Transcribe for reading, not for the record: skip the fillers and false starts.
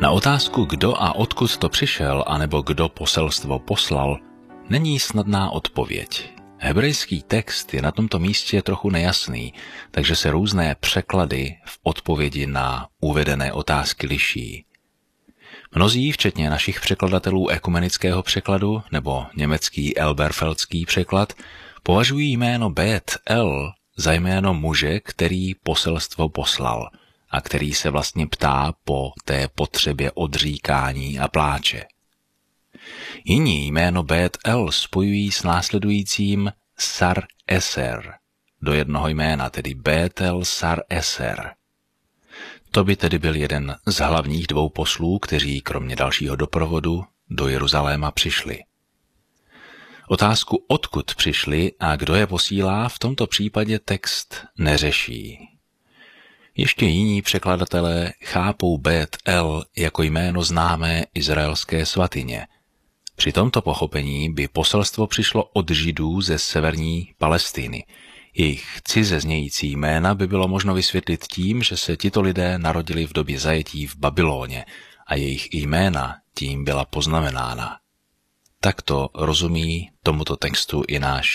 Na otázku, kdo a odkud to přišel, anebo kdo poselstvo poslal, není snadná odpověď. Hebrejský text je na tomto místě trochu nejasný, takže se různé překlady v odpovědi na uvedené otázky liší. Mnozí, včetně našich překladatelů ekumenického překladu nebo německý Elberfeldský překlad, považují jméno Bet El za jméno muže, který poselstvo poslal a který se vlastně ptá po té potřebě odříkání a pláče. Jiní jméno Bet El spojují s následujícím Sar Eser do jednoho jména, tedy Betel Sar Eser. To by tedy byl jeden z hlavních dvou poslů, kteří kromě dalšího doprovodu do Jeruzaléma přišli. Otázku, odkud přišli a kdo je posílá, v tomto případě text neřeší. Ještě jiní překladatelé chápou Bet El jako jméno známé izraelské svatyně. Při tomto pochopení by poselstvo přišlo od Židů ze severní Palestiny. Jejich cize znějící jména by bylo možno vysvětlit tím, že se tito lidé narodili v době zajetí v Babyloně a jejich jména tím byla poznamenána. Takto rozumí tomuto textu i náš